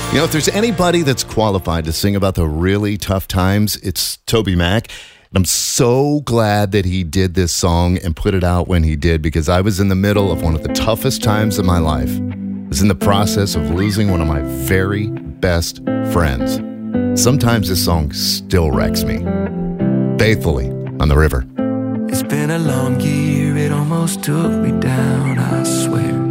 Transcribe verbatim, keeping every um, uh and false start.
You know, if there's anybody that's qualified to sing about the really tough times, it's Toby Mac. And I'm so glad that he did this song and put it out when he did, because I was in the middle of one of the toughest times of my life. I was in the process of losing one of my very best friends. Sometimes this song still wrecks me. Faithfully on the River. It's been a long year, it almost took me down, I swear.